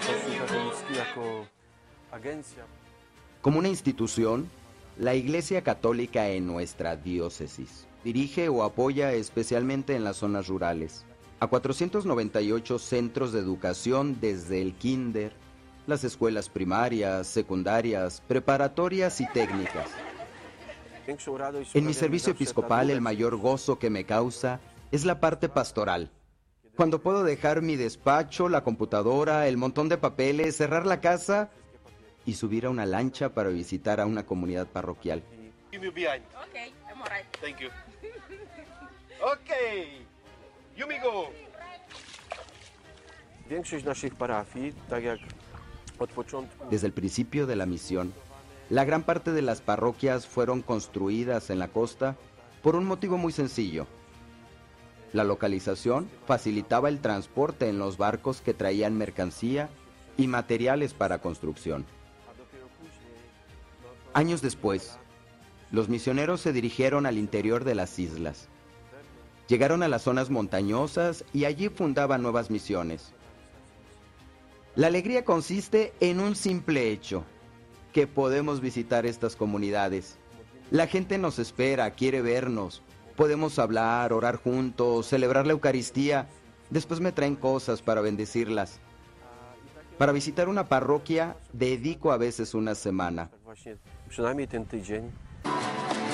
Como una institución, la Iglesia Católica en nuestra diócesis dirige o apoya especialmente en las zonas rurales a 498 centros de educación desde el kinder, las escuelas primarias, secundarias, preparatorias y técnicas. En mi servicio episcopal el mayor gozo que me causa es la parte pastoral. Cuando puedo dejar mi despacho, la computadora, el montón de papeles, cerrar la casa y subir a una lancha para visitar a una comunidad parroquial. Give me behind. Okay, I'm alright. Thank you. Okay. You may go. Desde el principio de la misión, la gran parte de las parroquias fueron construidas en la costa por un motivo muy sencillo. La localización facilitaba el transporte en los barcos que traían mercancía y materiales para construcción. Años después, los misioneros se dirigieron al interior de las islas. Llegaron a las zonas montañosas y allí fundaban nuevas misiones. La alegría consiste en un simple hecho, que podemos visitar estas comunidades. La gente nos espera, quiere vernos. Podemos hablar, orar juntos, celebrar la Eucaristía. Después me traen cosas para bendecirlas. Para visitar una parroquia, dedico a veces una semana. Przynajmniej ten tydzień